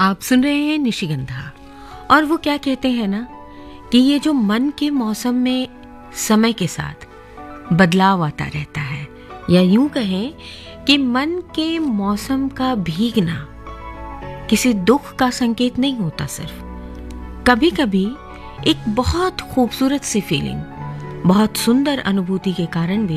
आप सुन रहे हैं निशिगंधा। और वो क्या कहते हैं ना कि ये जो मन के मौसम में समय के साथ बदलाव आता रहता है, या यूं कहें कि मन के मौसम का भीगना किसी दुख का संकेत नहीं होता। सिर्फ कभी कभी एक बहुत खूबसूरत सी फीलिंग, बहुत सुंदर अनुभूति के कारण भी